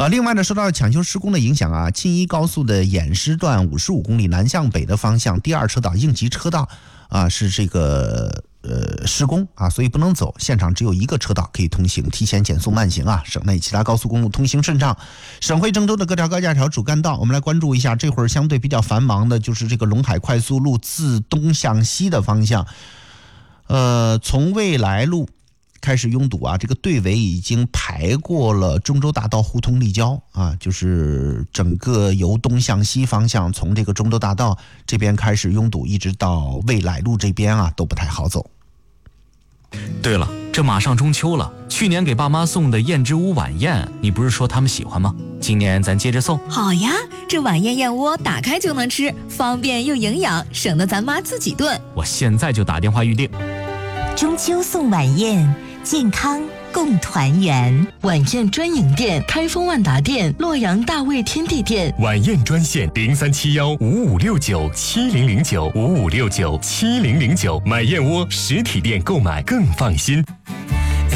另外呢，受到抢修施工的影响啊，庆宜高速的偃师段55公里南向北的方向第2车道应急车道啊是这个施工啊，所以不能走，现场只有一个车道可以通行，提前减速慢行啊。省内其他高速公路通行顺畅。省会郑州的各条高架桥主干道，我们来关注一下，这会儿相对比较繁忙的就是这个陇海快速路自东向西的方向，从未来路开始拥堵啊，这个队尾已经排过了中州大道胡同立交啊，就是整个由东向西方向，从这个中州大道这边开始拥堵，一直到未来路这边啊，都不太好走。 对了，这马上中秋了，去年给爸妈送的燕之屋晚宴，你不是说他们喜欢吗？今年咱接着送。 好呀，这晚宴燕窝打开就能吃，方便又营养，省得咱妈自己炖。 我现在就打电话预定。 中秋送晚宴，健康共团圆。 晚宴专营店：开封万达店、洛阳大卫天地店。 晚宴专线03715569700955697009。买燕窝实体店购买更放心。